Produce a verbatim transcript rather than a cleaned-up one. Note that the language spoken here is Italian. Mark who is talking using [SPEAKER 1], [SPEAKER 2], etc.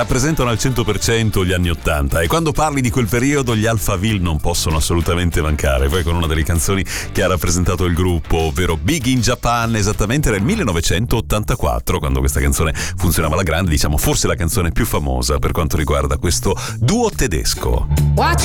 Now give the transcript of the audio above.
[SPEAKER 1] rappresentano al cento per cento gli anni ottanta, e quando parli di quel periodo gli Alphaville non possono assolutamente mancare. Poi con una delle canzoni che ha rappresentato il gruppo, ovvero Big in Japan, esattamente nel millenovecentottantaquattro, quando questa canzone funzionava alla grande, diciamo forse la canzone più famosa per quanto riguarda questo duo tedesco.